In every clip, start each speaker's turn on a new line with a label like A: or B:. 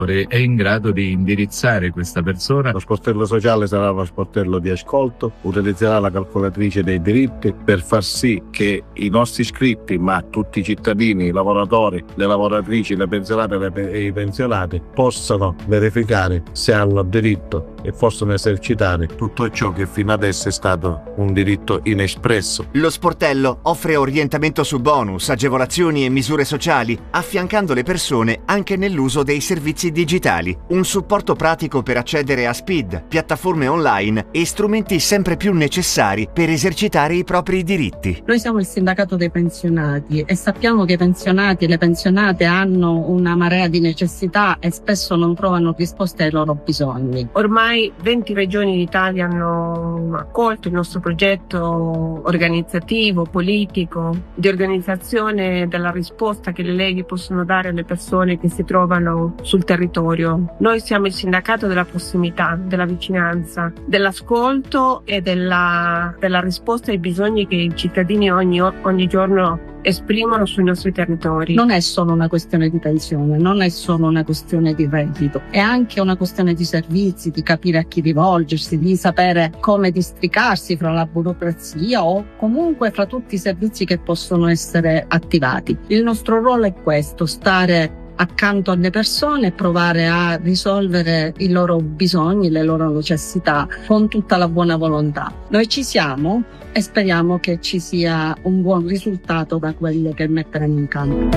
A: è in grado di indirizzare questa persona.
B: Lo sportello sociale sarà uno sportello di ascolto, utilizzerà la calcolatrice dei diritti per far sì che i nostri iscritti, ma tutti i cittadini, i lavoratori, le lavoratrici, le pensionate e i pensionati possano verificare se hanno diritto e possono esercitare tutto ciò che fino adesso è stato un diritto inespresso.
C: Lo sportello offre orientamento su bonus, agevolazioni e misure sociali, affiancando le persone anche nell'uso dei servizi digitali. Un supporto pratico per accedere a SPID, piattaforme online e strumenti sempre più necessari per esercitare i propri diritti.
D: Noi siamo il sindacato dei pensionati e sappiamo che i pensionati e le pensionate hanno una marea di necessità e spesso non trovano risposte ai loro bisogni.
E: Ormai 20 regioni d'Italia hanno accolto il nostro progetto organizzativo, politico, di organizzazione della risposta che le leghi possono dare alle persone che si trovano sul territorio. Noi siamo il sindacato della prossimità, della vicinanza, dell'ascolto e della risposta ai bisogni che i cittadini ogni giorno esprimono sui nostri territori.
D: Non è solo una questione di pensione, non è solo una questione di reddito, è anche una questione di servizi, di capire a chi rivolgersi, di sapere come districarsi fra la burocrazia o comunque fra tutti i servizi che possono essere attivati. Il nostro ruolo è questo, stare accanto alle persone e provare a risolvere i loro bisogni, le loro necessità con tutta la buona volontà. Noi ci siamo e speriamo che ci sia un buon risultato da quelle che metteremo in campo.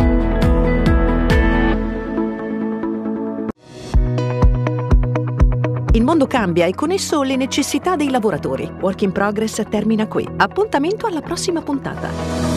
F: Il mondo cambia e con esso le necessità dei lavoratori. Work in Progress termina qui. Appuntamento alla prossima puntata.